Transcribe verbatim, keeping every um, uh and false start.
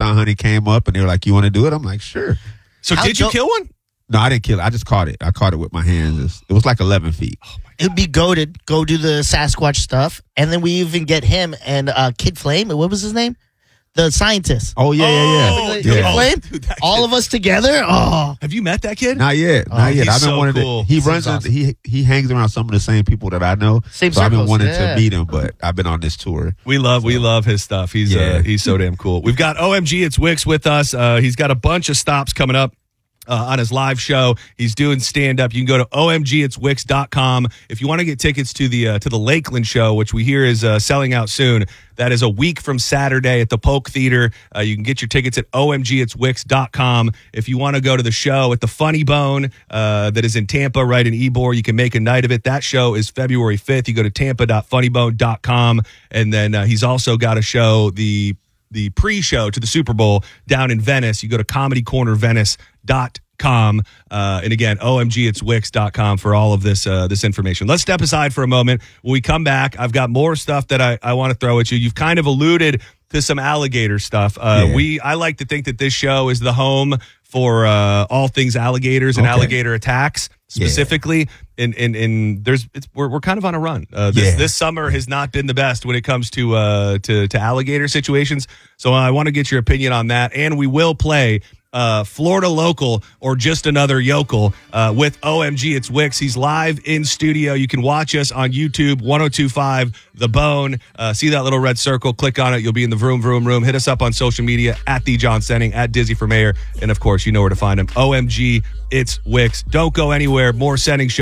Python honey came up, and they were like, "You want to do it?" I'm like, "Sure." So How did you dope- kill one? No, I didn't kill it. I just caught it. I caught it with my hands. It was like eleven feet. Oh It'd be goated. Go do the Sasquatch stuff, and then we even get him and uh, Kid Flame. What was his name? The scientist. Oh yeah, Oh, yeah, Kid yeah. yeah. yeah. Flame. Dude, that All kid- of us together. Oh, Have you met that kid? Not yet, not Oh, yet. he's I've been so wanting cool. to. He Seems runs. awesome. He he hangs around some of the same people that I know. Same so I've been circles, wanting yeah. to meet him, but I've been on this tour. We love we love his stuff. He's uh, Yeah. he's so damn cool. We've got O M G It's Wicks with us. Uh, he's got a bunch of stops coming up. Uh, on his live show, he's doing stand up. You can go to O M G it's wicks dot com if you want to get tickets to the uh, to the Lakeland show, which we hear is uh, selling out soon. That is a week from Saturday at the Polk Theater. Uh, you can get your tickets at O M G it's wicks dot com. If you want to go to the show at the Funny Bone uh, that is in Tampa, right in Ybor, you can make a night of it. That show is February fifth. You go to tampa dot funny bone dot com, and then uh, he's also got a show the. the pre-show to the Super Bowl down in Venice. You go to comedy corner venice dot com. Uh, and again, O M G it's wicks dot com for all of this uh, this information. Let's step aside for a moment. When we come back, I've got more stuff that I, I want to throw at you. You've kind of alluded to some alligator stuff. Uh, Yeah. We I like to think that this show is the home for uh, all things alligators and Okay. alligator attacks specifically. And, and, and there's it's, we're, we're kind of on a run. Uh, this, Yeah. this summer has not been the best when it comes to uh, to, to alligator situations. So I want to get your opinion on that. And we will play uh, Florida Local or Just Another Yokel uh, with O M G It's Wicks. He's live in studio. You can watch us on YouTube, one oh two point five The Bone. Uh, see that little red circle, click on it. You'll be in the vroom, vroom, room. Hit us up on social media at The John Senning, at Dizzy for Mayor. And of course, you know where to find him. O M G It's Wicks. Don't go anywhere. More Senning show.